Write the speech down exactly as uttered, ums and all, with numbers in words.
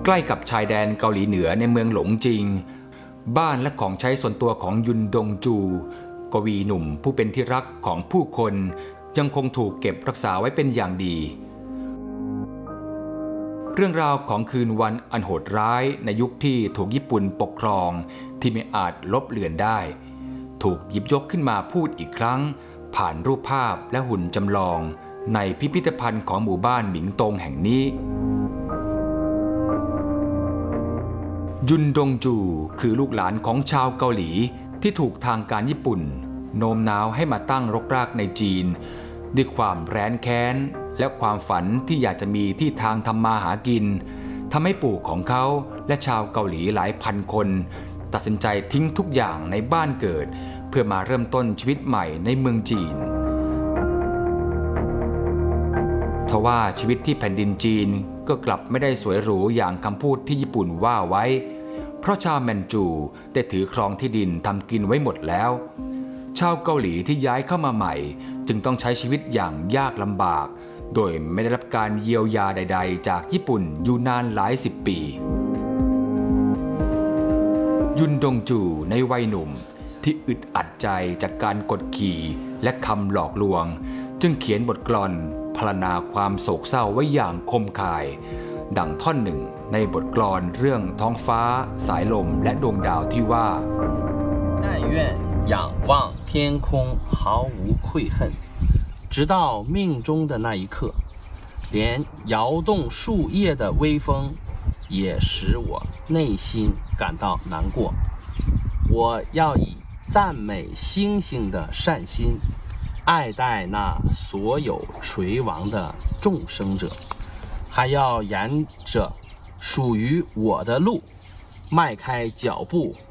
ใกล้กับชายแดนเกาหลีเหนือในเมืองหลงจิงบ้านและของใช้ส่วนตัวของยุนดงจูกวีหนุ่มผู้เป็นที่รักของผู้คนยังคงถูกเก็บรักษาไว้เป็นอย่างดีเรื่องราวของคืนวันอันโหดร้ายในยุคที่ถูกญี่ปุ่นปกครองที่ไม่อาจลบเลือนได้ถูกหยิบยกขึ้นมาพูดอีกครั้งผ่านรูปภาพและหุ่นจำลองในพิพิธภัณฑ์ของหมู่บ้านหมิงตงแห่งนี้ยุนดงจูคือลูกหลานของชาวเกาหลีที่ถูกทางการญี่ปุ่นโน้มน้าวให้มาตั้งรกรากในจีนด้วยความแร้นแค้นและความฝันที่อยากจะมีที่ทางทำมาหากินทำให้ปู่ของเขาและชาวเกาหลีหลายพันคนตัดสินใจทิ้งทุกอย่างในบ้านเกิดเพื่อมาเริ่มต้นชีวิตใหม่ในเมืองจีนทว่าชีวิตที่แผ่นดินจีนก็กลับไม่ได้สวยหรูอย่างคำพูดที่ญี่ปุ่นว่าไว้เพราะชาวแมนจูได้ถือครองที่ดินทำกินไว้หมดแล้วชาวเกาหลีที่ย้ายเข้ามาใหม่จึงต้องใช้ชีวิตอย่างยากลำบากโดยไม่ได้รับการเยียวยาใดๆจากญี่ปุ่นอยู่นานหลายสิบปียุนดงจูในวัยหนุ่มที่อึดอัดใจจากการกดขี่และคำหลอกลวงจึงเขียนบทกลอนพรรณนาความโศกเศร้าไว้อย่างคมคายดังท่อนหนึ่งในบทกลอนเรื่องท้องฟ้าสายลมและดวงดาวที่ว่า但愿仰望天空毫无愧恨直到命中的那一刻连摇动树叶的微风也使我内心感到难过我要以赞美星星的善心爱戴那所有垂亡的众生者还要沿着属于我的路迈开脚步